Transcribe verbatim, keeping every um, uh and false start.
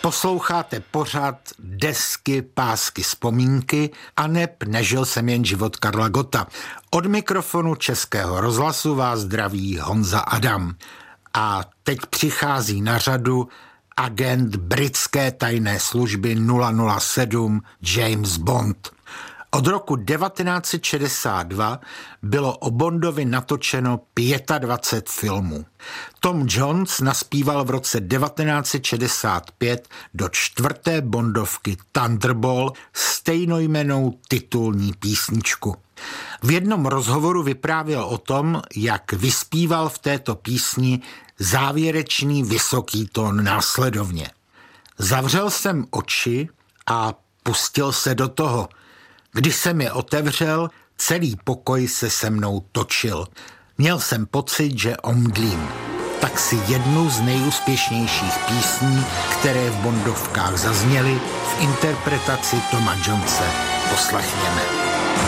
Posloucháte pořad Desky, pásky, vzpomínky a neb Nežil jsem jen život Karla Gotta. Od mikrofonu Českého rozhlasu vás zdraví Honza Adam. A teď přichází na řadu agent britské tajné služby nula nula sedm James Bond. Od roku devatenáct set šedesát dva bylo o Bondovi natočeno dvacet pět filmů. Tom Jones naspíval v roce devatenáct set šedesát pět do čtvrté Bondovky Thunderball stejnojmennou titulní písničku. V jednom rozhovoru vyprávěl o tom, jak vyspíval v této písni závěrečný vysoký tón následovně. Zavřel jsem oči a pustil se do toho. Když jsem je otevřel, celý pokoj se se mnou točil. Měl jsem pocit, že omdlím. Tak si jednu z nejúspěšnějších písní, které v Bondovkách zazněly, v interpretaci Toma Jonese poslechněme.